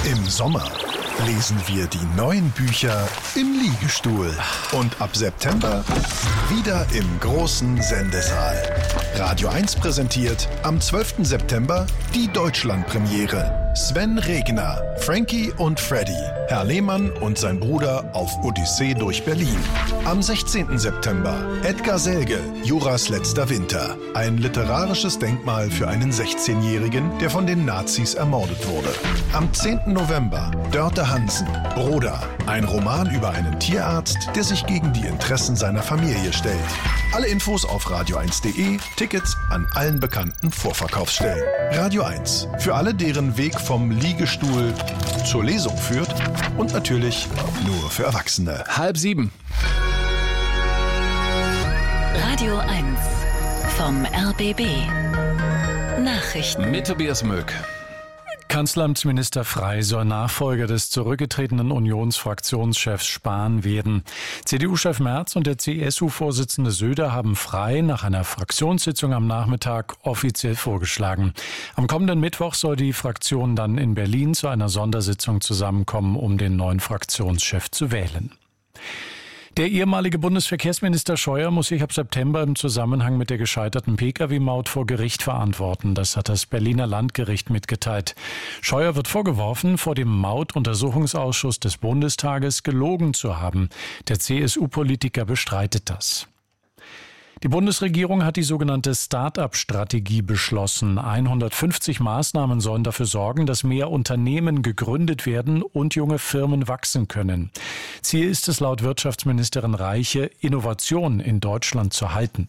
Im Sommer lesen wir die neuen Bücher im Liegestuhl. Und ab September wieder im großen Sendesaal. Radio 1 präsentiert am 12. September die Deutschlandpremiere. Sven Regner, Frankie und Freddy, Herr Lehmann und sein Bruder auf Odyssee durch Berlin. Am 16. September Edgar Selge, Juras letzter Winter. Ein literarisches Denkmal für einen 16-Jährigen, der von den Nazis ermordet wurde. Am 10. November Dörte Hansen, Broda. Ein Roman über einen Tierarzt, der sich gegen die Interessen seiner Familie stellt. Alle Infos auf radio1.de, Tickets an allen bekannten Vorverkaufsstellen. Radio 1, für alle, deren Weg vom Liegestuhl zur Lesung führt und natürlich nur für Erwachsene. 6:30. Radio 1 vom RBB. Nachrichten Mit Tobias Möck. Kanzleramtsminister Frey soll Nachfolger des zurückgetretenen Unionsfraktionschefs Spahn werden. CDU-Chef Merz und der CSU-Vorsitzende Söder haben Frey nach einer Fraktionssitzung am Nachmittag offiziell vorgeschlagen. Am kommenden Mittwoch soll die Fraktion dann in Berlin zu einer Sondersitzung zusammenkommen, um den neuen Fraktionschef zu wählen. Der ehemalige Bundesverkehrsminister Scheuer muss sich ab September im Zusammenhang mit der gescheiterten Pkw-Maut vor Gericht verantworten. Das hat das Berliner Landgericht mitgeteilt. Scheuer wird vorgeworfen, vor dem Mautuntersuchungsausschuss des Bundestages gelogen zu haben. Der CSU-Politiker bestreitet das. Die Bundesregierung hat die sogenannte Start-up-Strategie beschlossen. 150 Maßnahmen sollen dafür sorgen, dass mehr Unternehmen gegründet werden und junge Firmen wachsen können. Ziel ist es laut Wirtschaftsministerin Reiche, Innovation in Deutschland zu halten.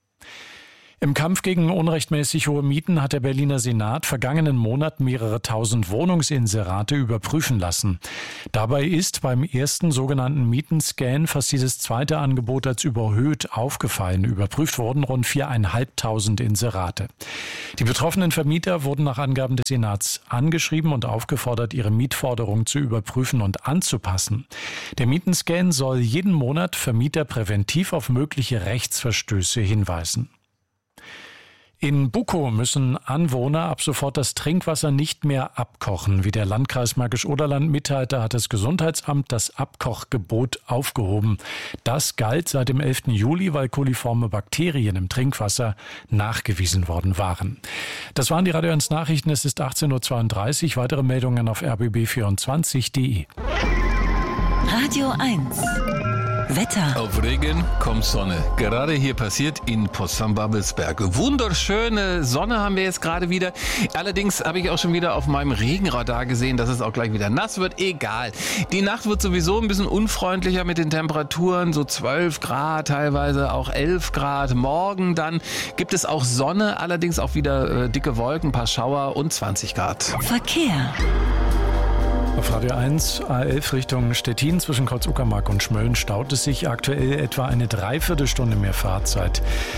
Im Kampf gegen unrechtmäßig hohe Mieten hat der Berliner Senat vergangenen Monat mehrere tausend Wohnungsinserate überprüfen lassen. Dabei ist beim ersten sogenannten Mietenscan fast jedes zweite Angebot als überhöht aufgefallen. Überprüft wurden rund 4.500 Inserate. Die betroffenen Vermieter wurden nach Angaben des Senats angeschrieben und aufgefordert, ihre Mietforderung zu überprüfen und anzupassen. Der Mietenscan soll jeden Monat Vermieter präventiv auf mögliche Rechtsverstöße hinweisen. In Bukow müssen Anwohner ab sofort das Trinkwasser nicht mehr abkochen. Wie der Landkreis Märkisch-Oderland mitteilte, hat das Gesundheitsamt das Abkochgebot aufgehoben. Das galt seit dem 11. Juli, weil koliforme Bakterien im Trinkwasser nachgewiesen worden waren. Das waren die Radio 1 Nachrichten. Es ist 18.32 Uhr. Weitere Meldungen auf rbb24.de. Radio 1 Wetter. Auf Regen kommt Sonne. Gerade hier passiert in Potsdam-Babelsberg. Wunderschöne Sonne haben wir jetzt gerade wieder. Allerdings habe ich auch schon wieder auf meinem Regenradar gesehen, dass es auch gleich wieder nass wird. Egal. Die Nacht wird sowieso ein bisschen unfreundlicher mit den Temperaturen. So 12 Grad, teilweise auch 11 Grad. Morgen dann gibt es auch Sonne, allerdings auch wieder dicke Wolken, ein paar Schauer und 20 Grad. Verkehr. Auf Radio 1 A11 Richtung Stettin zwischen Kreuz-Uckermark und Schmölln staut es sich aktuell etwa eine Dreiviertelstunde mehr Fahrzeit.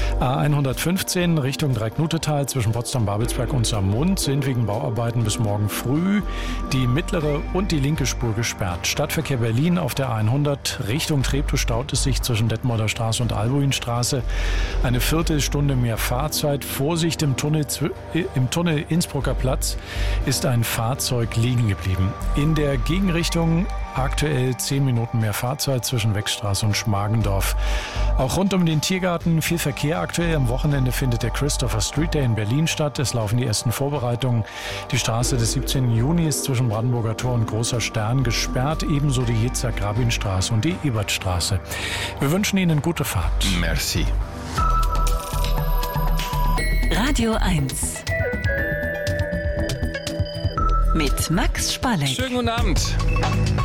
A115 Richtung Dreiecknutetal zwischen Potsdam-Babelsberg und Saarmund sind wegen Bauarbeiten bis morgen früh die mittlere und die linke Spur gesperrt. Stadtverkehr Berlin auf der A100 Richtung Treptow staut es sich zwischen Detmolder Straße und Albuinstraße. Eine Viertelstunde mehr Fahrzeit. Vorsicht, im Tunnel Innsbrucker Platz ist ein Fahrzeug liegen geblieben. In der Gegenrichtung aktuell 10 Minuten mehr Fahrzeit zwischen Wechstraße und Schmargendorf. Auch rund um den Tiergarten viel Verkehr aktuell. Am Wochenende findet der Christopher Street Day in Berlin statt. Es laufen die ersten Vorbereitungen. Die Straße des 17. Juni ist zwischen Brandenburger Tor und Großer Stern gesperrt. Ebenso die Yitzhak-Rabin-Straße und die Ebertstraße. Wir wünschen Ihnen gute Fahrt. Merci. Radio 1 mit Max Spalleck. Schönen guten Abend.